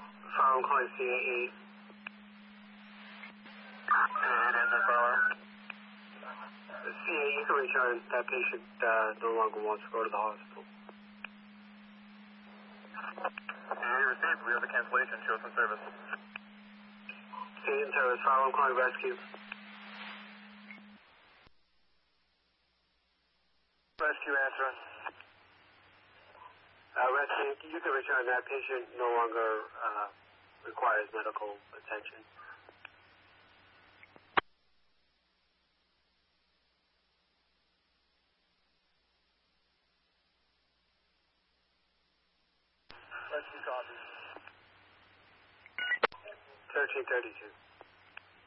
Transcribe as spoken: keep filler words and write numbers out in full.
Following calling C A E. It is a follow. C A E, you can return. That patient uh, no longer wants to go to the hospital. C A E received. We have a cancellation. Show some service. C A E in service. Following calling rescue. Rescue answer. Uh, rescue, you can return. That patient no longer uh, requires medical attention. Rescue copy. thirteen thirty-two.